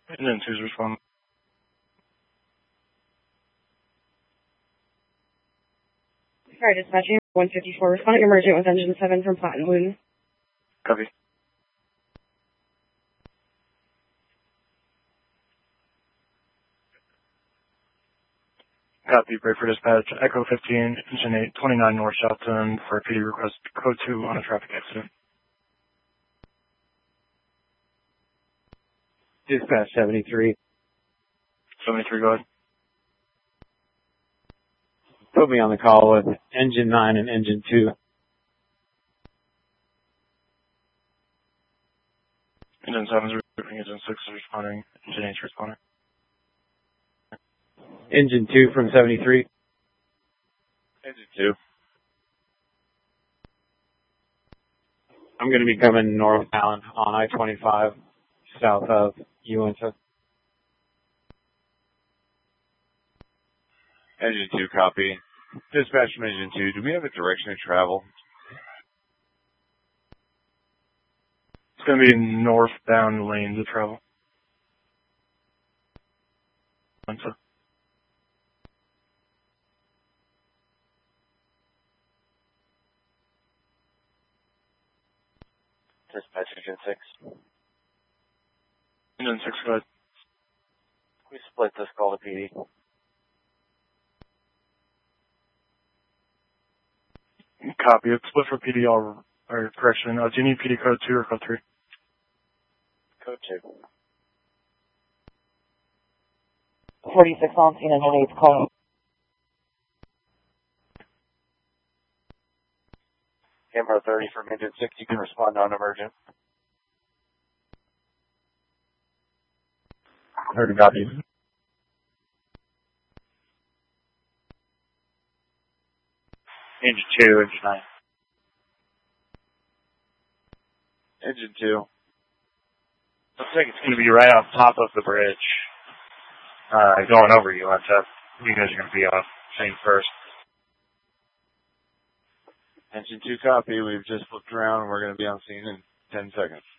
Engine 2's responding. Sorry, dispatching 154. Responding emergent with engine 7 from Platinum Wooten. Copy. Copy, break for dispatch. Echo 15, engine 8, 29 North Southton for a PD request code 2 on a traffic accident. Dispatch 73. 73, go ahead. Put me on the call with engine 9 and engine 2. Engine 7 is reporting, engine 6 is responding, engine 8 is responding. Engine 2 from 73. Engine 2. I'm going to be coming northbound on I-25 south of Uinta. Engine 2, copy. Dispatch from Engine 2, do we have a direction of travel? It's going to be northbound lanes of travel. Dispatch Engine 6. Engine 6, go ahead. We split this call to PD. Copy. It's split for PD, or correction. Do you need PD code 2 or code 3? Code 2. 46 on scene, engine 8 call. Camera 30 from Engine 6, you can respond non-emergent. Heard a copy. Engine 2, Engine 9. Engine 2. Looks like it's going to be right on top of the bridge. Going over Uinta. You guys are going to be on scene first. Engine 2, copy. We've just flipped around and we're going to be on scene in 10 seconds.